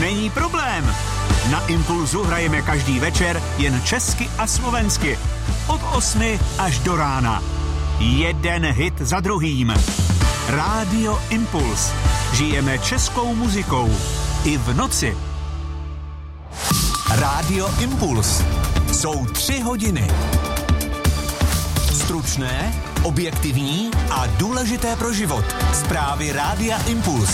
Není problém. Na Impulzu hrajeme každý večer jen česky a slovensky. Od 8 až do rána. Jeden hit za druhým. Rádio Impuls. Žijeme českou muzikou. I v noci. Rádio Impuls. Jsou 3 hodiny. Stručné, objektivní a důležité pro život. Zprávy Rádia Impuls.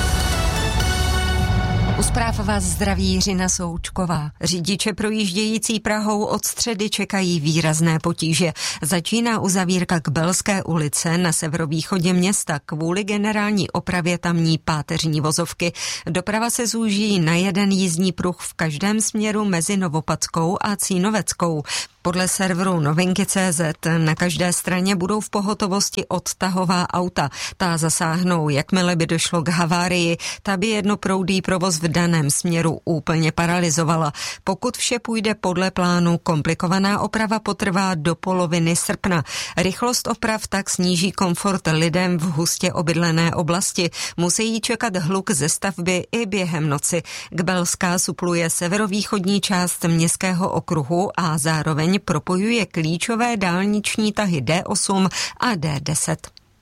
U zpráv vás zdraví Jiřina Součková. Řidiče projíždějící Prahou od středy čekají výrazné potíže. Začíná uzavírka Kbelské ulice na severovýchodě města. Kvůli generální opravě tamní páteřní vozovky. Doprava se zúží na jeden jízdní pruh v každém směru mezi Novopadskou a Cínoveckou. Podle serveru Novinky.cz na každé straně budou v pohotovosti odtahová auta. Ta zasáhnou, jakmile by došlo k havárii, ta by jednoproudý provoz v daném směru úplně paralyzovala. Pokud vše půjde podle plánu, komplikovaná oprava potrvá do poloviny srpna. Rychlost oprav tak sníží komfort lidem v hustě obydlené oblasti. Musí čekat hluk ze stavby i během noci. Kbelská supluje severovýchodní část městského okruhu a zároveň propojuje klíčové dálniční tahy D8 a D10.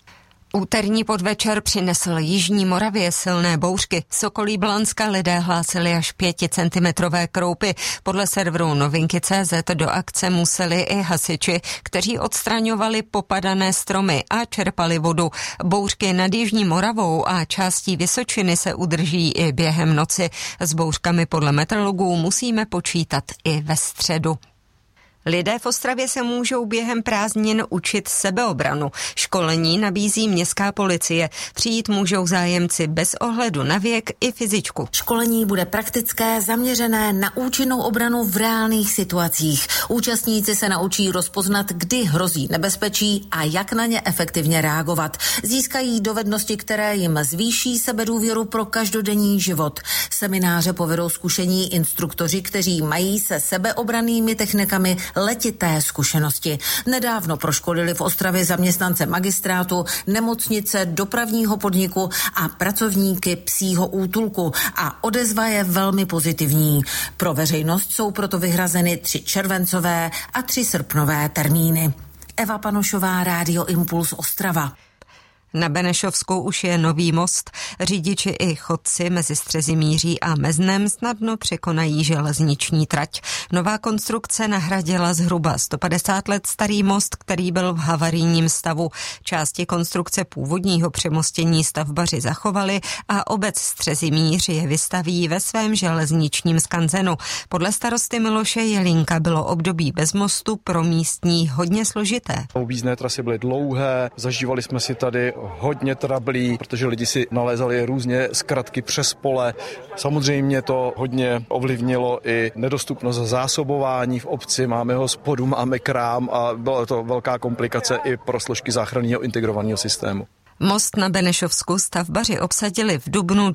Úterní podvečer přinesl jižní Moravě silné bouřky. Z okolí Blanska lidé hlásili až 5centimetrové kroupy. Podle serveru Novinky.cz do akce museli i hasiči, kteří odstraňovali popadané stromy a čerpali vodu. Bouřky nad jižní Moravou a částí Vysočiny se udrží i během noci. S bouřkami podle meteorologů musíme počítat i ve středu. Lidé v Ostravě se můžou během prázdnin učit sebeobranu. Školení nabízí městská policie. Přijít můžou zájemci bez ohledu na věk i fyzičku. Školení bude praktické, zaměřené na účinnou obranu v reálných situacích. Účastníci se naučí rozpoznat, kdy hrozí nebezpečí a jak na ně efektivně reagovat. Získají dovednosti, které jim zvýší sebedůvěru pro každodenní život. Semináře povedou zkušení instruktoři, kteří mají se sebeobrannými technikami letité zkušenosti. Nedávno proškolili v Ostravě zaměstnance magistrátu, nemocnice, dopravního podniku a pracovníky psího útulku a odezva je velmi pozitivní. Pro veřejnost jsou proto vyhrazeny 3 červencové a 3 srpnové termíny. Eva Panošová, Rádio Impuls Ostrava. Na Benešovskou už je nový most. Řidiči i chodci mezi Střezimíří a Meznem snadno překonají železniční trať. Nová konstrukce nahradila zhruba 150 let starý most, který byl v havarijním stavu. Části konstrukce původního přemostění stavbaři zachovali a obec Střezimíř je vystaví ve svém železničním skanzenu. Podle starosty Miloše Jelínka bylo období bez mostu pro místní hodně složité. Objízdné trasy byly dlouhé, zažívali jsme si tady hodně trablí, protože lidi si nalézali různě zkratky přes pole. Samozřejmě to hodně ovlivnilo i nedostupnost zásobování v obci. Máme hospodu, máme krám a byla to velká komplikace i pro složky záchranného integrovaného systému. Most na Benešovsku stavbaři obsadili v dubnu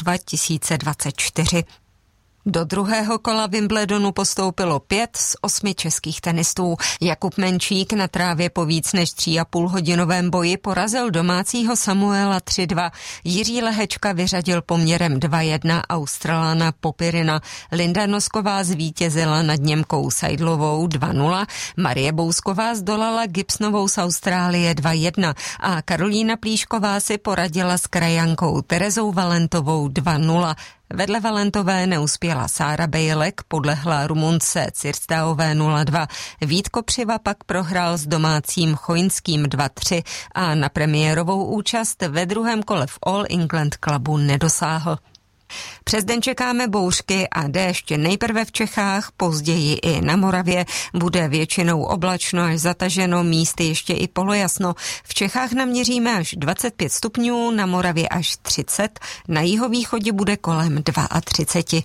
2024. Do druhého kola Wimbledonu postoupilo 5 z 8 českých tenistů. Jakub Menčík na trávě po víc než 3,5hodinovém boji porazil domácího Samuela 3-2. Jiří Lehečka vyřadil poměrem 2-1 Australana Popirina. Linda Nosková zvítězila nad Němkou Seidlovou 2-0. Marie Bousková zdolala Gibsonovou z Austrálie 2-1 a Karolína Plíšková si poradila s krajankou Terezou Valentovou 2-0. Vedle Valentové neuspěla Sára Bejlek, podlehla Rumunce Cirstaové 0-2. Vít Kopřiva pak prohrál s domácím Choňským 2-3 a na premiérovou účast ve druhém kole v All England Clubu nedosáhl. Přes den čekáme bouřky a déšť nejprve v Čechách, později i na Moravě. Bude většinou oblačno až zataženo, místy ještě i polojasno. V Čechách naměříme až 25 stupňů, na Moravě až 30, na jihovýchodě bude kolem 32.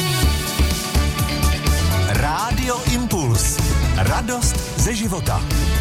Rádio Impuls. Radost ze života.